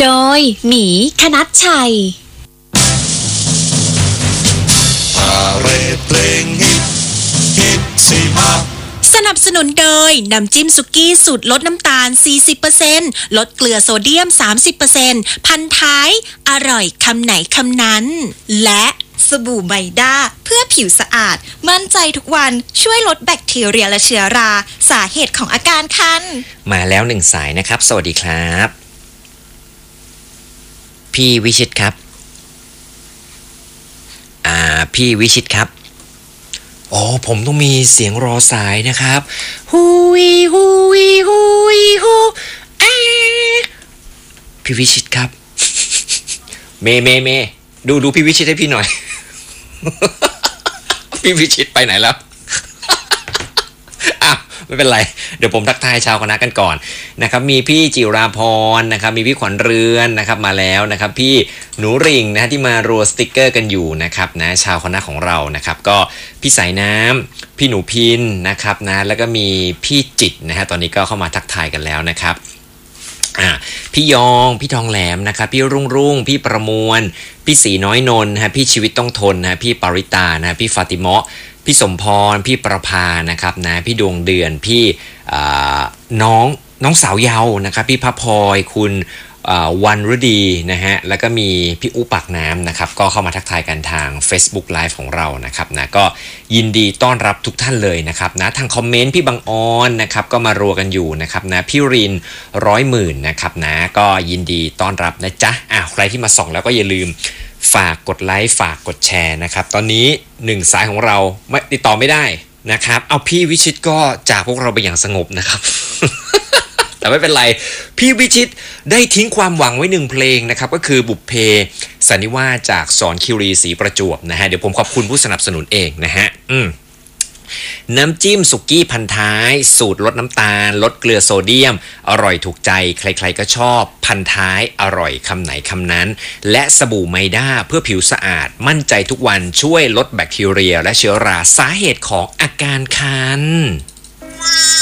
โดยหมีคณัชชัยเพลงฮิต45สนับสนุนโดยน้ำจิ้มสุกี้สูตรลดน้ำตาล 40% ลดเกลือโซเดียม 30% พันท้ายอร่อยคำไหนคำนั้นและสบู่ไมด้าเพื่อผิวสะอาดมั่นใจทุกวันช่วยลดแบคทีเรียและเชื้อราสาเหตุของอาการคันมาแล้ว1 สายนะครับสวัสดีครับพี่วิชิตครับพี่วิชิตครับอ๋อผมต้องมีเสียงรอสายนะครับฮูวีฮูวีฮูวีฮูพี่วิชิตครับเมดูพี่วิชิตให้พี่หน่อย พี่วิชิตไปไหนแล้ว อ้าวไม่เป็นไรเดี๋ยวผมทักทายชาวคณะกันก่อนนะครับมีพี่จิราพรนะครับมีพี่ขวัญเรือนนะครับมาแล้วนะครับพี่หนูริ่งนะที่มารัวสติกเกอร์กันอยู่นะครับนะชาวคณะของเรานะครับก็พี่สายน้ำพี่หนูพินนะครับนะแล้วก็มีพี่จิตนะฮะตอนนี้ก็เข้ามาทักทายกันแล้วนะครับพี่ยองพี่ทองแหลมนะครับพี่รุ่งพี่ประมวลพี่สีน้อยนนท์ฮะพี่ชีวิตต้องทนนะพี่ปาริตานะพี่ฟาติมะพี่สมพรพี่ประภานะครับนะพี่ดวงเดือนพี่น้องสาวเยาว์นะครับพี่พระพลอยคุณวันฤดีนะฮะแล้วก็มีพี่อุปากน้ำนะครับก็เข้ามาทักทายกันทาง Facebook Live ของเรานะครับนะก็ยินดีต้อนรับทุกท่านเลยนะครับนะทางคอมเมนต์พี่บังออนนะครับก็มารัวกันอยู่นะครับนะพี่ริน100,000นะครับนะก็ยินดีต้อนรับนะจ๊ะใครที่มาส่องแล้วก็อย่าลืมฝากกดไลค์ฝากกดแชร์นะครับตอนนี้1สายของเราไม่ติดต่อไม่ได้นะครับเอาพี่วิชิตก็จากพวกเราไปอย่างสงบนะครับ แต่ไม่เป็นไรพี่วิชิตได้ทิ้งความหวังไว้1เพลงนะครับก็คือบุพเพสันนิวาสจากสอนคิรีศรีประจวบนะฮะเดี๋ยวผมขอบคุณผู้สนับสนุนเองนะฮะน้ำจิ้มสุกี้พันท้ายสูตรลดน้ำตาลลดเกลือโซเดียมอร่อยถูกใจใครๆก็ชอบพันท้ายอร่อยคำไหนคำนั้นและสบู่ไมด้าเพื่อผิวสะอาดมั่นใจทุกวันช่วยลดแบคทีเรียและเชื้อราสาเหตุของอาการคัน